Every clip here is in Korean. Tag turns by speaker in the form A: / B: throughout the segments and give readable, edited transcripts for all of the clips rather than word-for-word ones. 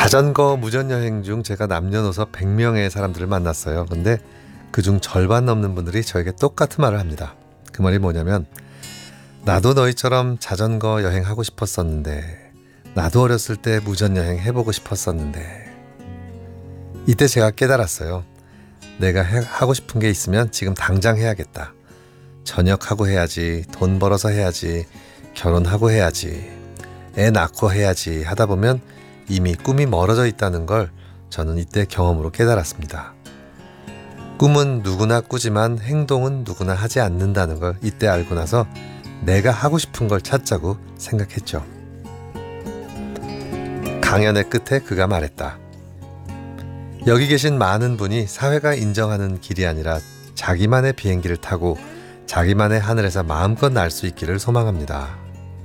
A: 자전거 무전여행 중 제가 남녀노소 100명의 사람들을 만났어요. 근데 그중 절반 넘는 분들이 저에게 똑같은 말을 합니다. 그 말이 뭐냐면, 나도 너희처럼 자전거 여행하고 싶었었는데, 나도 어렸을 때 무전여행 해보고 싶었었는데. 이때 제가 깨달았어요. 내가 하고 싶은 게 있으면 지금 당장 해야겠다. 전역하고 해야지, 돈 벌어서 해야지, 결혼하고 해야지, 애 낳고 해야지 하다 보면 이미 꿈이 멀어져 있다는 걸 저는 이때 경험으로 깨달았습니다. 꿈은 누구나 꾸지만 행동은 누구나 하지 않는다는 걸 이때 알고 나서 내가 하고 싶은 걸 찾자고 생각했죠. 강연의 끝에 그가 말했다. 여기 계신 많은 분이 사회가 인정하는 길이 아니라 자기만의 비행기를 타고 자기만의 하늘에서 마음껏 날 수 있기를 소망합니다.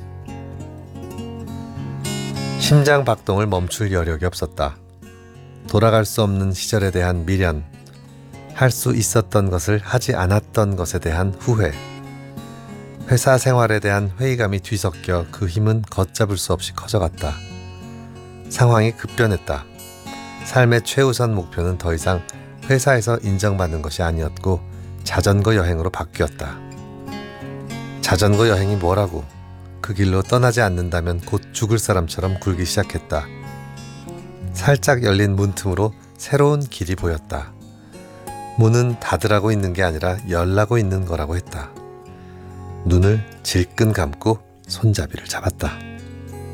A: 심장 박동을 멈출 여력이 없었다. 돌아갈 수 없는 시절에 대한 미련, 할 수 있었던 것을 하지 않았던 것에 대한 후회, 회사 생활에 대한 회의감이 뒤섞여 그 힘은 걷잡을 수 없이 커져갔다. 상황이 급변했다. 삶의 최우선 목표는 더 이상 회사에서 인정받는 것이 아니었고 자전거 여행으로 바뀌었다. 자전거 여행이 뭐라고? 그 길로 떠나지 않는다면 곧 죽을 사람처럼 굴기 시작했다. 살짝 열린 문틈으로 새로운 길이 보였다. 문은 닫으라고 있는 게 아니라 열라고 있는 거라고 했다. 눈을 질끈 감고 손잡이를 잡았다.